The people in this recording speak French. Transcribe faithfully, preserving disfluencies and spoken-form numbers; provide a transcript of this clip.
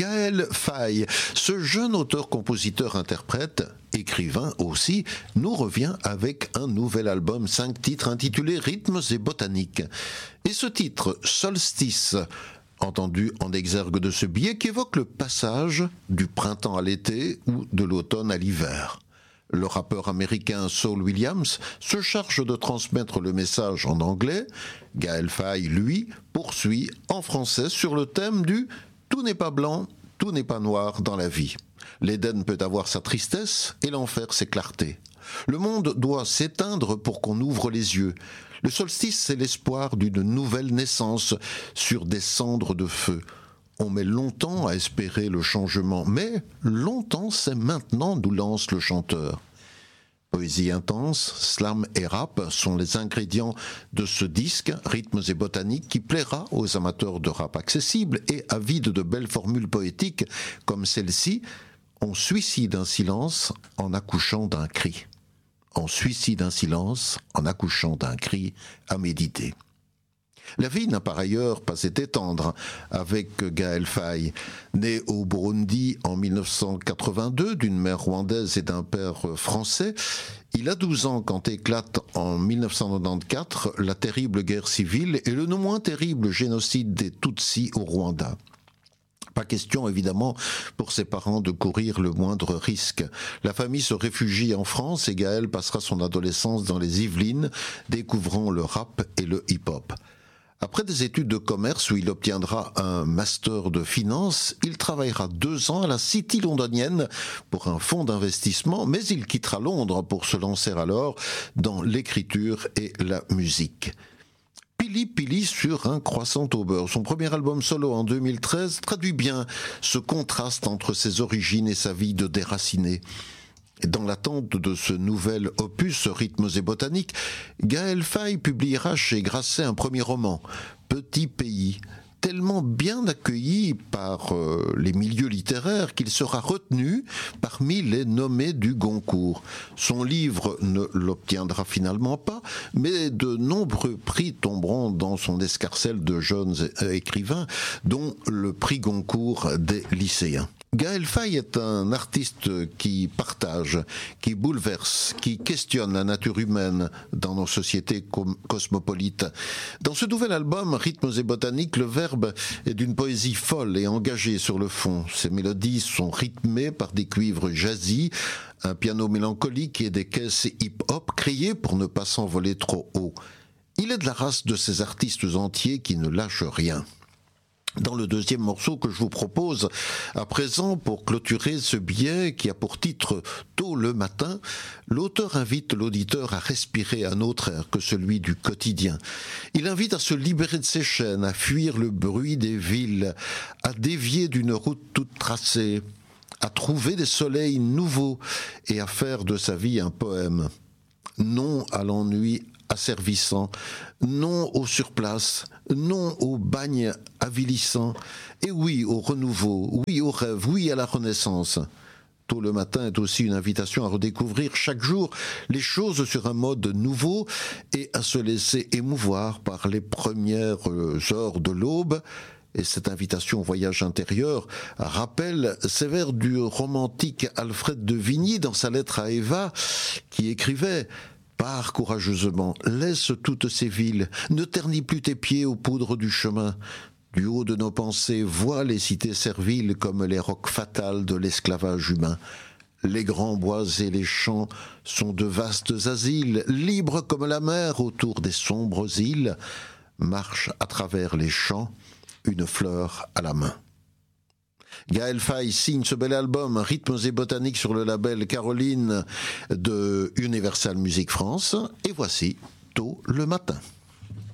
Gaël Faye, ce jeune auteur-compositeur-interprète, écrivain aussi, nous revient avec un nouvel album, cinq titres intitulé Rythmes et botaniques. Et ce titre, Solstice, entendu en exergue de ce billet, qui évoque le passage du printemps à l'été ou de l'automne à l'hiver. Le rappeur américain Saul Williams se charge de transmettre le message en anglais. Gaël Faye, lui, poursuit en français sur le thème du « tout n'est pas blanc, tout n'est pas noir dans la vie ». L'Éden peut avoir sa tristesse et l'enfer ses clartés. Le monde doit s'éteindre pour qu'on ouvre les yeux. Le solstice, c'est l'espoir d'une nouvelle naissance sur des cendres de feu. On met longtemps à espérer le changement, mais longtemps c'est maintenant, nous lance le chanteur. Poésie intense, slam et rap sont les ingrédients de ce disque, Rythmes et botaniques, qui plaira aux amateurs de rap accessible et avides de belles formules poétiques comme celle-ci. On suicide un silence en accouchant d'un cri. On suicide un silence en accouchant d'un cri à méditer. La vie n'a par ailleurs pas été tendre avec Gaël Faye. Né au Burundi en mille neuf cent quatre-vingt-deux d'une mère rwandaise et d'un père français, il a douze ans quand éclate en mille neuf cent quatre-vingt-quatorze la terrible guerre civile et le non moins terrible génocide des Tutsis au Rwanda. Pas question, évidemment, pour ses parents de courir le moindre risque. La famille se réfugie en France et Gaël passera son adolescence dans les Yvelines, découvrant le rap et le hip-hop. Après des études de commerce où il obtiendra un master de finance, il travaillera deux ans à la City londonienne pour un fonds d'investissement, mais il quittera Londres pour se lancer alors dans l'écriture et la musique. Pili Pili sur un croissant au beurre. Son premier album solo en deux mille treize traduit bien ce contraste entre ses origines et sa vie de déraciné. Dans l'attente de ce nouvel opus, Rythmes et botaniques, Gaël Faye publiera chez Grasset un premier roman, Petit pays, tellement bien accueilli par euh, les milieux littéraires qu'il sera retenu parmi les nommés du Goncourt. Son livre ne l'obtiendra finalement pas, mais de nombreux prix tomberont dans son escarcelle de jeunes écrivains, dont le prix Goncourt des lycéens. Gaël Faye est un artiste qui partage, qui bouleverse, qui questionne la nature humaine dans nos sociétés cosmopolites. Dans ce nouvel album, Rythmes et botaniques, le verbe est d'une poésie folle et engagée sur le fond. Ses mélodies sont rythmées par des cuivres jazzy, un piano mélancolique et des caisses hip-hop criées pour ne pas s'envoler trop haut. Il est de la race de ces artistes entiers qui ne lâchent rien. Dans le deuxième morceau que je vous propose à présent pour clôturer ce billet qui a pour titre « Tôt le matin », l'auteur invite l'auditeur à respirer un autre air que celui du quotidien. Il invite à se libérer de ses chaînes, à fuir le bruit des villes, à dévier d'une route toute tracée, à trouver des soleils nouveaux et à faire de sa vie un poème. Non à l'ennui asservissant, non au surplace, non au bagne avilissant, et oui au renouveau, oui au rêve, oui à la renaissance. Tôt le matin est aussi une invitation à redécouvrir chaque jour les choses sur un mode nouveau et à se laisser émouvoir par les premières heures de l'aube. Et cette invitation au voyage intérieur rappelle ces vers du romantique Alfred de Vigny dans sa lettre à Eva, qui écrivait « Pars courageusement, laisse toutes ces villes, ne ternis plus tes pieds aux poudres du chemin. Du haut de nos pensées, vois les cités serviles comme les rocs fatals de l'esclavage humain. Les grands bois et les champs sont de vastes asiles, libres comme la mer autour des sombres îles. Marche à travers les champs, une fleur à la main. » Gaël Faye signe ce bel album Rythmes et botaniques sur le label Caroline de Universal Music France. Et voici Tôt le matin.